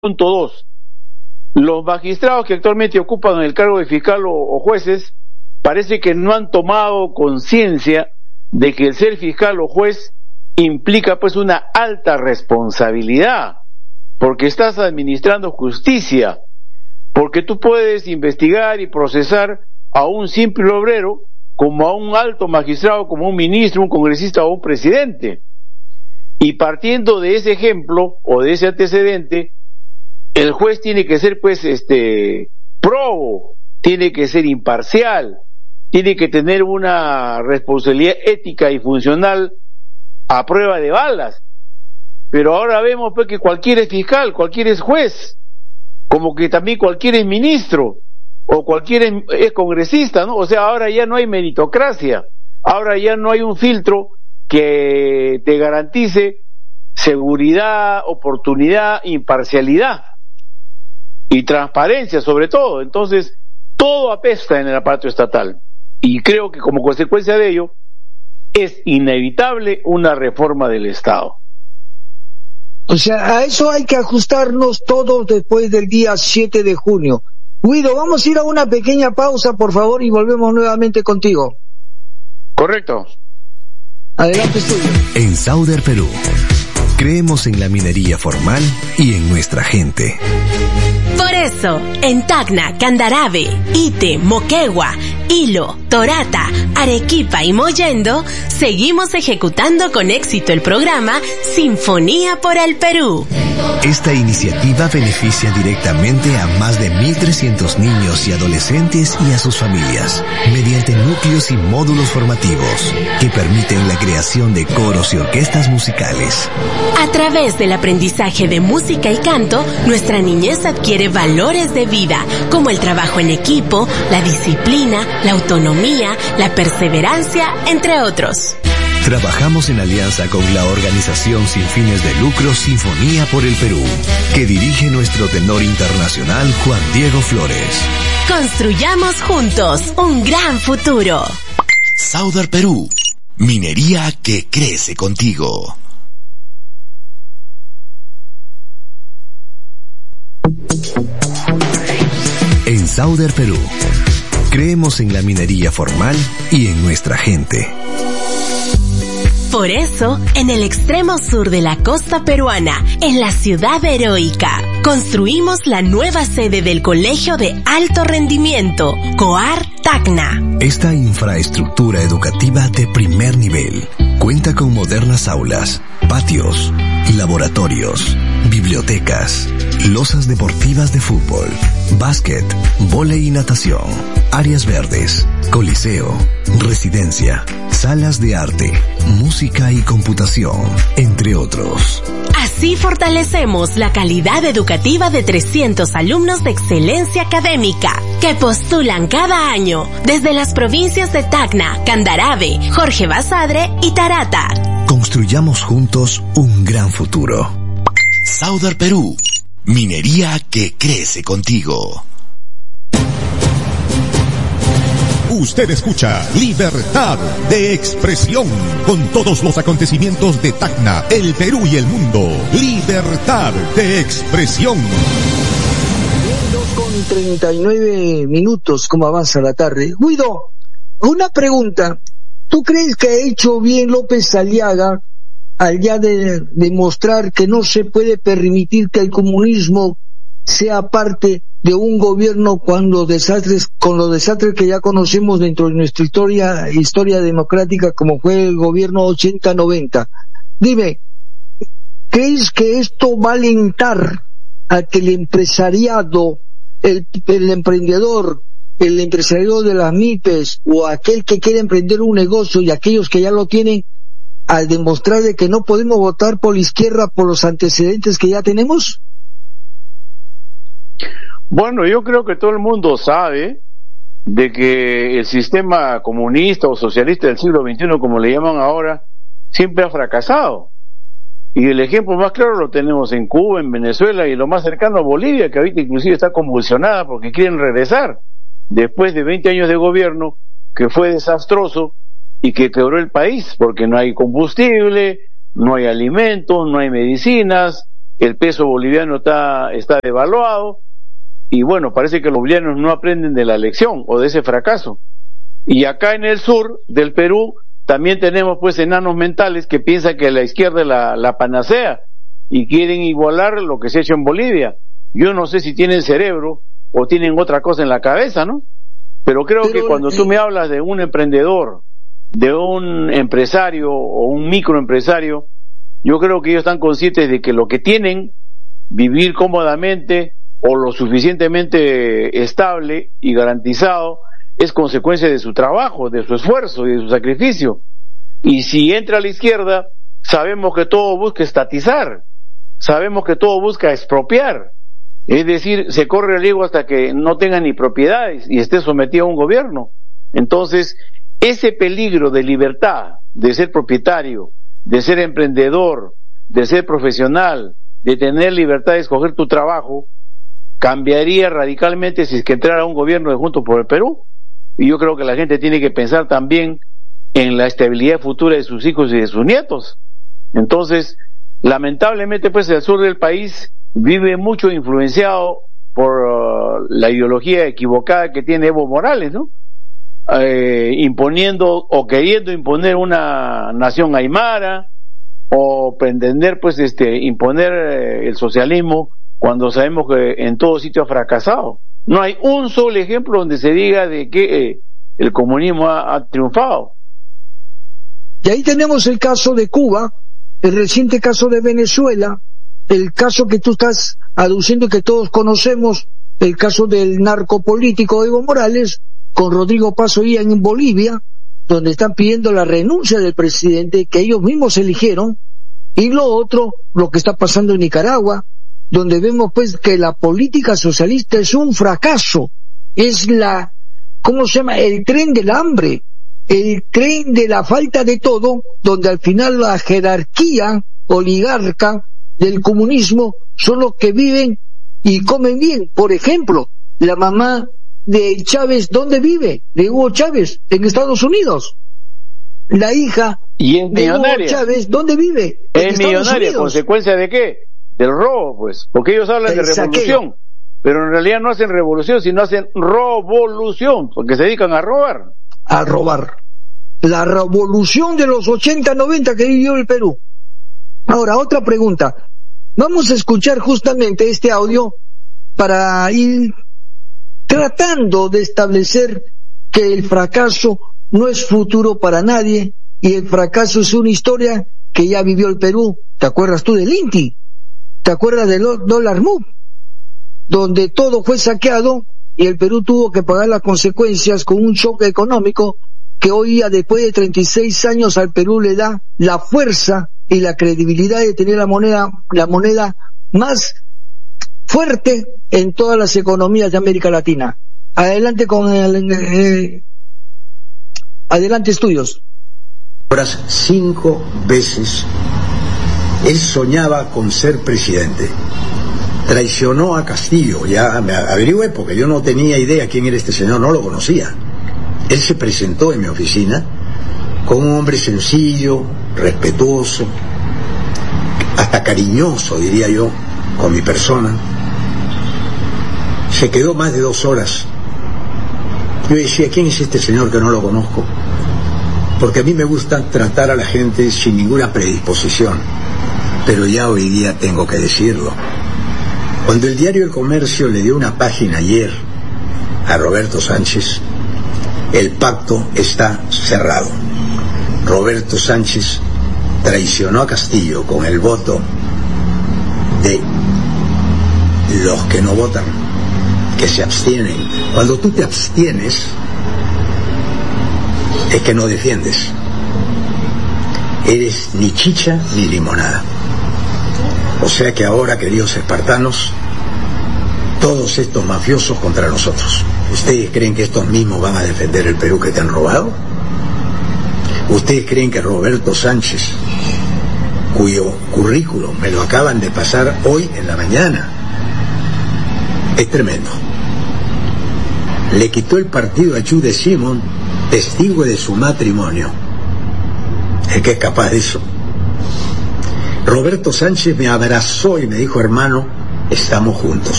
Punto 2. Los magistrados que actualmente ocupan el cargo de fiscal o jueces parece que no han tomado conciencia de que el ser fiscal o juez implica pues una alta responsabilidad, porque estás administrando justicia, porque tú puedes investigar y procesar a un simple obrero como a un alto magistrado, como un ministro, un congresista o un presidente. Y partiendo de ese ejemplo o de ese antecedente, el juez tiene que ser pues probo, tiene que ser imparcial, tiene que tener una responsabilidad ética y funcional a prueba de balas. Pero ahora vemos pues que cualquiera es fiscal, cualquiera es juez, como que también cualquiera es ministro o cualquiera es congresista, ¿no? O sea, ahora ya no hay meritocracia, ahora ya no hay un filtro que te garantice seguridad, oportunidad, imparcialidad y transparencia sobre todo. Entonces todo apesta en el aparato estatal y creo que como consecuencia de ello es inevitable una reforma del Estado. O sea, a eso hay que ajustarnos todos después del día 7 de junio. Guido, vamos a ir a una pequeña pausa, por favor, y volvemos nuevamente contigo. Correcto. Adelante, estudio. En Sauder, Perú, creemos en la minería formal y en nuestra gente. Por eso, en Tacna, Candarave, Ite, Moquegua, Hilo, Torata, Arequipa y Mollendo, seguimos ejecutando con éxito el programa Sinfonía por el Perú. Esta iniciativa beneficia directamente a más de 1.300 niños y adolescentes y a sus familias, mediante núcleos y módulos formativos que permiten la creación de coros y orquestas musicales. A través del aprendizaje de música y canto, nuestra niñez adquiere valores de vida, como el trabajo en equipo, la disciplina, la autonomía, la perseverancia, entre otros. Trabajamos en alianza con la organización sin fines de lucro Sinfonía por el Perú, que dirige nuestro tenor internacional Juan Diego Flores. Construyamos juntos un gran futuro. Sauder Perú, minería que crece contigo. En Sauder, Perú, creemos en la minería formal y en nuestra gente. Por eso, en el extremo sur de la costa peruana, en la ciudad heroica, construimos la nueva sede del Colegio de Alto Rendimiento, COAR Tacna. Esta infraestructura educativa de primer nivel cuenta con modernas aulas, patios, laboratorios, bibliotecas, losas deportivas de fútbol, básquet, vóley y natación, áreas verdes, coliseo, residencia, salas de arte, música y computación, entre otros. Así fortalecemos la calidad educativa de 300 alumnos de excelencia académica que postulan cada año desde las provincias de Tacna, Candarave, Jorge Basadre y Tarata. Construyamos juntos un gran futuro. Sauder Perú, minería que crece contigo. Usted escucha Libertad de Expresión con todos los acontecimientos de Tacna, el Perú y el mundo. Libertad de Expresión. 2:39, ¿cómo avanza la tarde? Guido, una pregunta. ¿Tú crees que ha hecho bien López Aliaga al ya de demostrar que no se puede permitir que el comunismo sea parte de un gobierno con los desastres que ya conocemos dentro de nuestra historia democrática, como fue el gobierno 80-90? Dime, ¿crees que esto va a alentar a que el empresariado, el emprendedor, el empresario de las MIPES o aquel que quiere emprender un negocio y aquellos que ya lo tienen, al demostrar de que no podemos votar por la izquierda por los antecedentes que ya tenemos? Bueno, yo creo que todo el mundo sabe de que el sistema comunista o socialista del siglo XXI, como le llaman ahora, siempre ha fracasado. Y el ejemplo más claro lo tenemos en Cuba, en Venezuela y lo más cercano a Bolivia, que ahorita inclusive está convulsionada porque quieren regresar después de 20 años de gobierno que fue desastroso y que quebró el país porque no hay combustible, no hay alimentos, no hay medicinas, el peso boliviano está devaluado, y bueno, parece que los bolivianos no aprenden de la lección o de ese fracaso. Y acá en el sur del Perú también tenemos pues enanos mentales que piensan que la izquierda es la panacea y quieren igualar lo que se ha hecho en Bolivia. Yo no sé si tienen cerebro o tienen otra cosa en la cabeza, ¿no? Pero creo que cuando tú me hablas de un emprendedor, de un empresario o un microempresario, yo creo que ellos están conscientes de que lo que tienen, vivir cómodamente o lo suficientemente estable y garantizado, es consecuencia de su trabajo, de su esfuerzo y de su sacrificio. Y si entra a la izquierda, sabemos que todo busca estatizar, sabemos que todo busca expropiar, es decir, se corre el riesgo hasta que no tenga ni propiedades y esté sometido a un gobierno. Entonces, ese peligro de libertad, de ser propietario, de ser emprendedor, de ser profesional, de tener libertad de escoger tu trabajo, cambiaría radicalmente si es que entrara un gobierno de Juntos por el Perú. Y yo creo que la gente tiene que pensar también en la estabilidad futura de sus hijos y de sus nietos. Entonces, lamentablemente, pues el sur del país vive mucho influenciado por la ideología equivocada que tiene Evo Morales, ¿no? Imponiendo o queriendo imponer una nación aymara o pretender pues imponer el socialismo cuando sabemos que en todo sitio ha fracasado. No hay un solo ejemplo donde se diga de que el comunismo ha triunfado. Y ahí tenemos el caso de Cuba, el reciente caso de Venezuela, el caso que tú estás aduciendo que todos conocemos, el caso del narcopolítico Evo Morales, con Rodrigo Pazo y en Bolivia, donde están pidiendo la renuncia del presidente que ellos mismos eligieron, y lo otro, lo que está pasando en Nicaragua, donde vemos pues que la política socialista es un fracaso, es ¿cómo se llama? El tren del hambre, el tren de la falta de todo, donde al final la jerarquía oligarca del comunismo son los que viven y comen bien. Por ejemplo, la mamá de Chávez, ¿dónde vive? De Hugo Chávez, en Estados Unidos. La hija de Hugo Chávez, ¿dónde vive? Es millonaria, ¿consecuencia de qué? Del robo, pues, porque ellos hablan de revolución, pero en realidad no hacen revolución, sino hacen revolución, porque se dedican a robar. A robar. La revolución de los 80, 90 que vivió el Perú. Ahora, otra pregunta. Vamos a escuchar justamente este audio para ir tratando de establecer que el fracaso no es futuro para nadie y el fracaso es una historia que ya vivió el Perú. ¿Te acuerdas tú del INTI? ¿Te acuerdas del dólar MUP? Donde todo fue saqueado y el Perú tuvo que pagar las consecuencias con un shock económico que hoy día, después de 36 años, al Perú le da la fuerza y la credibilidad de tener la moneda más fuerte en todas las economías de América Latina. Adelante con adelante estudios. 5 veces él soñaba con ser presidente. Traicionó a Castillo, ya me averigüé porque yo no tenía idea quién era este señor, no lo conocía. Él se presentó en mi oficina como un hombre sencillo, respetuoso, hasta cariñoso, diría yo, con mi persona. Se quedó más de 2 horas. Yo decía, ¿quién es este señor que no lo conozco? Porque a mí me gusta tratar a la gente sin ninguna predisposición, pero ya hoy día tengo que decirlo. Cuando el diario El Comercio le dio una página ayer a Roberto Sánchez, el pacto está cerrado. Roberto Sánchez traicionó a Castillo con el voto de los que no votan, que se abstienen. Cuando tú te abstienes, es que no defiendes. Eres ni chicha ni limonada. O sea que ahora, queridos espartanos, todos estos mafiosos contra nosotros. ¿Ustedes creen que estos mismos van a defender el Perú que te han robado? ¿Ustedes creen que Roberto Sánchez, cuyo currículum me lo acaban de pasar hoy en la mañana, es tremendo? Le quitó el partido a Chu de Simón, testigo de su matrimonio. ¿Es que es capaz de eso? Roberto Sánchez me abrazó y me dijo, hermano, estamos juntos.